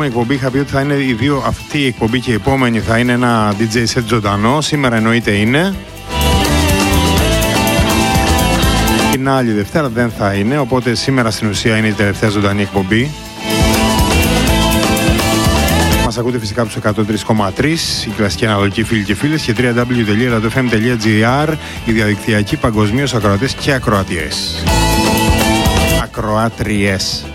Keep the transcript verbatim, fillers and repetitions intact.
προηγούμενη εκπομπή είχα πει ότι θα είναι οι δύο, αυτή η εκπομπή και η επόμενη θα είναι ένα ντι τζέι set ζωντανό. Σήμερα εννοείται είναι. Την άλλη Δευτέρα δεν θα είναι, οπότε σήμερα στην ουσία είναι η τελευταία ζωντανή εκπομπή. Μας ακούτε φυσικά από τους εκατόν τρία κόμμα τρία, η κλασική αναλογική φίλοι και φίλες, και double-u double-u double-u τελεία ραντεφέμ τελεία τζι άρ, οι διαδικτυακοί παγκοσμίως ακροατές και ακροατριές. Ακροατριές.